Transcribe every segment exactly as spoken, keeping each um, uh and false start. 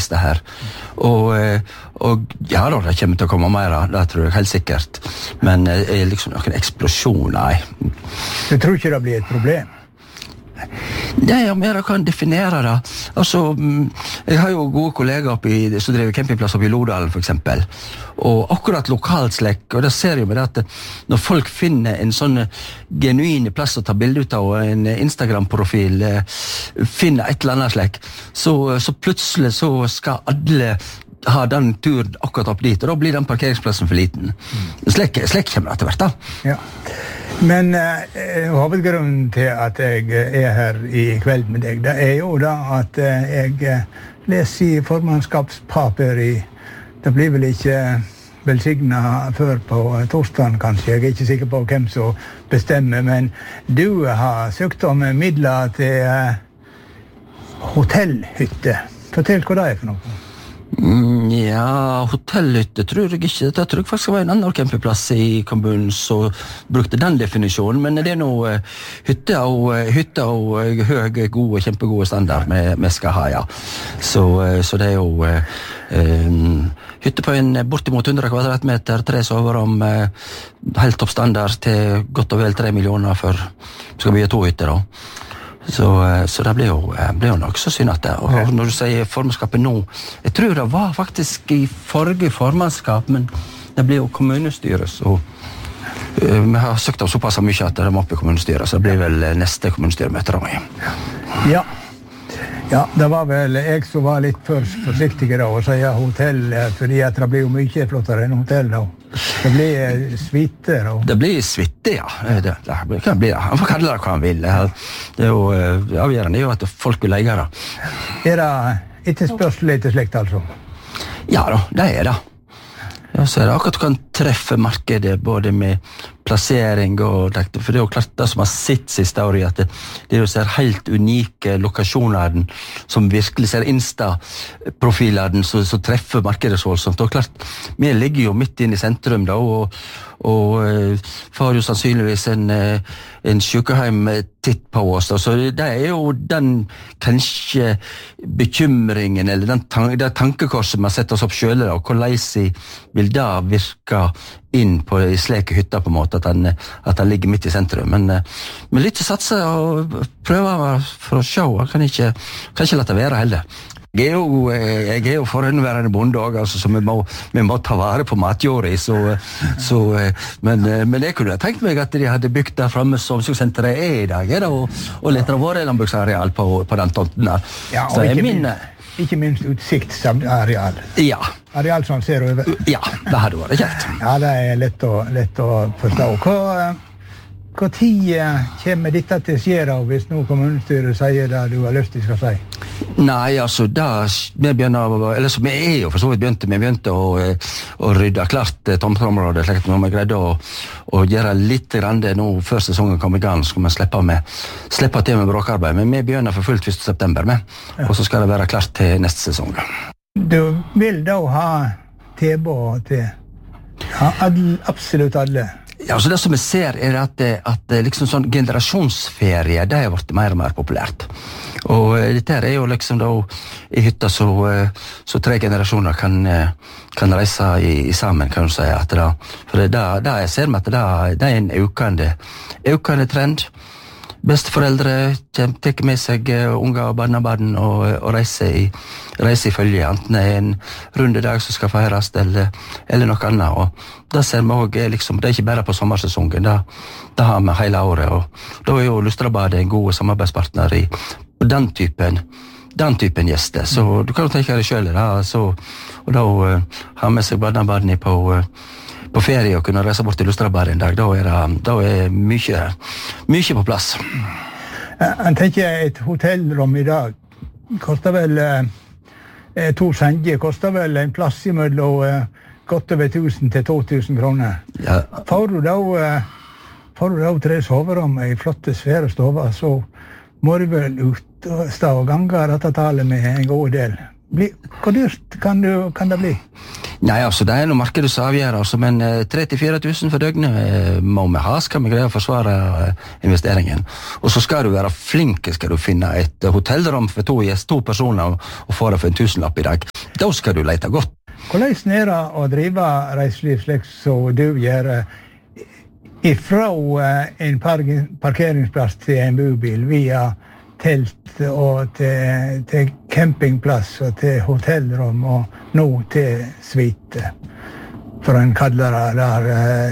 turliste her. Og, og ja da, det kommer til å komme mer, det tror jeg helt sikkert. Men er liksom noen eksplosjon, nei. Du tror ikke det blir et problem? Nei, om jeg kan definere det. Altså, jeg har jo gode kollegaer oppi, som driver campingplass oppi Lodalen, for eksempel. Og akkurat lokalslekk, og det ser jeg med det at når folk finner en sånn genuine plass å ta bilde ut av, en Instagram-profil, finner et eller annet slekk, så, så plutselig så skal alle ha den turen akkurat opp dit, og da blir den parkeringsplassen for liten. Slik, slik kommer det til hvert da. Ja. Men eh, hovedgrunnen til at jeg er her i kveld med deg, det er jo da at eh, jeg leser i formannskapspapir i, det blir vel ikke velsignet før på torsdagen kanskje, jeg er ikke sikker på hvem som bestemmer, men du har søkt om midler til eh, hotellhytte. Fortell hva det er for noe. Mm, ja, hotellhytte tror jeg ikke. Det tror jeg faktisk var en annen campingplass i kommunen som brukte den definisjonen, men det er noe uh, hytte og, uh, hytte og uh, høy, gode, kjempegode standard vi skal ha, ja. Så, uh, så det er jo uh, um, hytte på en bortimot hundre kvadratmeter, tre soverom, uh, helt topp standard til godt og vel tre millioner for skal bygge to hytter da. Så, så det blir jo, blir jo nok så synete. Og når du sier formannskapet nå, jeg tror det var faktisk i forrige formannskap, men det blir jo kommunestyret, så uh, vi har søkt om såpass mye at det må opp i kommunestyret, så det blir vel neste kommunestyremøte da. Ja. Ja, det var vel jeg som var litt for forsiktig da, og sier hotell, fordi at det blir jo mye flottere enn hotell da. Det blir suite da. Det blir suite, ja. Det, det kan bli det. Han får kalle det hva han vil. Det er jo avgjørende, det er jo at folk vil leie det. Er det etterspørsel etter slikt, altså? Ja da, det er det. Ja, så er det akkurat du kan treffe markedet både med plassering og for det er jo klart det som har sitt siste året at det, det er jo ser helt unike lokasjoner som virkelig ser Insta-profiler som, som treffer markedet så voldsomt. Og klart, vi ligger jo midt inn i sentrum da, og, og uh, får jo sannsynligvis en, uh, en sykehjem titt på oss. Da. Så det er jo den kanskje bekymringen, eller den tan det tankekorset man setter oss opp selv, da, og hvordan vil det virke inn på i sleke hytter på en måte, at han, at han ligger midt i sentrum. Men, men litt satse og prøve for å se, jeg kan ikke, kan ikke la det være heller. Jeg er jo, jeg er jo forhåndværende bonde også, altså, så vi må, vi må ta vare på matjorda, så, så, men, men jeg kunne tenkt meg at de hadde bygd der fremme som omsorgssenteret er i dag, er det, og, og litt av våre landbruksareal på, på den tonten der. Ja, og ikke, min, minst, ikke minst utsiktsareal. Ja. Areal som ser over. Ja, det hadde vært kjekt. Ja, det er lett å, lett å forstå. Hva, hva tid kommer dette til å skje da, hvis noen kommunestyret sier det du har lyst til skal si? Nei, altså, da vi begynner, eller så vi er jo for så vidt begynte, vi begynte å, å rydde klart tomteområdet, slik at når vi greide å, å gjøre litt rande nå før sesongen kom i gang, så skal vi slippe, med, slippe til med bråkarbeid, men vi begynner for fullt første september med, ja. Og så skal det være klart til neste sesong. Du vil da ha tilbud til ja, alle, absolutt alle? Ja, så det som vi ser er at, at liksom sånn generasjonsferie, det har vært mer og mer populært. Og dette er jo liksom da i hytta så, så tre generasjoner kan, kan reise i, i sammen, kan du si. At det, for det, det jeg ser med at det, det er en økende, økende trend. Besteforeldre tar med seg unger og barnebarn og, og reiser i, reiser i følge, enten det er en rundedag som skal feires eller, eller noe annet. Og det ser vi også, liksom, det er ikke bare på sommersesongen, det, det har vi hele året. Og da er jo Lustrabadet en god samarbeidspartner i den typen, den typen gjester. Så du kan jo tenke deg selv, da, så, og da uh, har med seg barnebarn på uh, på ferie og kunne reise bort til Lustrabadet en dag, da er det da er mye, mye på plass. Jeg tenker et hotellrom i dag koster vel eh, to senger, koster vel en plass i mellom eh, godt over tusen til to tusen kroner. Ja. Får du da, eh, får du da tre soverom i flotte svære stover, så må du vel ut og stå og gange dette tallet med en god del. Bli, hvor dyrt kan, du, kan det bli? Nei, altså, det er noe markedet som avgjør, altså, men tre til fire tusen for døgnet eh, må vi ha, skal vi greie å forsvare eh, investeringen. Og så skal du være flink, skal du finne et hotellrom for to, yes, to personer og, og få det for en tusenlapp i dag. Da skal du lete godt. Hvordan er det å drive reiseliv slik som du gjør, ifra en parkeringsplass til en bobil, via telt og til, til campingplass og til hotellrom og nå til suite, for en kaller det der.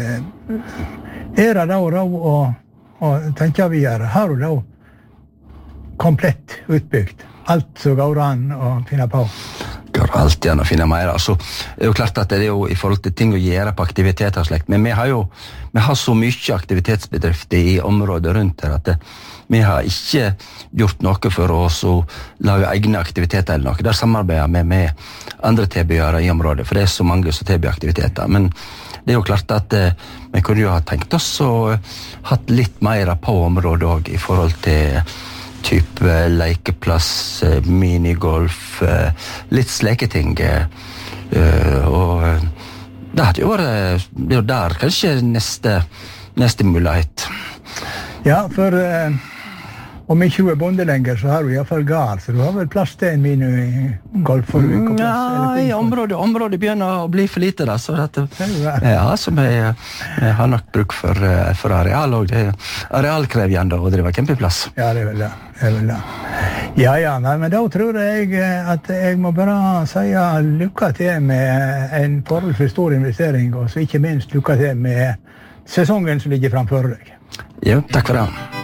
Er det da råd å, å tenke videre? Har du da komplett utbygd? Alt som går an å finne på? Går alltid an å finne mer. Altså, det er jo klart at det er jo i forhold til ting å gjøre på aktiviteter og slekt, men vi har jo vi har så mye aktivitetsbedrifter i området rundt her at det, vi har ikke gjort noe for oss å lage egne aktiviteter eller noe. Der samarbeider vi med andre tilbydere i området, for det er så mange som tilbyr aktiviteter. Men det er jo klart at eh, vi kunne jo ha tenkt oss å hatt litt mer på området også, i forhold til type lekeplass, minigolf, litt sleketing. Og det hadde jo vært, det er jo der kanskje neste, neste mulighet. Ja, for eh, om ikke du er bonde lenger, så har du i hvert fall gard, så du har vel plass til en minigolf for uke? Ja, i området, området begynner å bli for lite da, så dette, ja, så vi, vi har nok bruk for, for areal, og det er arealkrevjende å drive campingplass. Ja, det er vel det. Det er vel det. Ja, ja, nei, men da tror jeg at jeg må bare si lykke til med en forholdsvis stor investering, og så ikke minst lykke til med sesongen som ligger framfor deg. Ja, takk for det.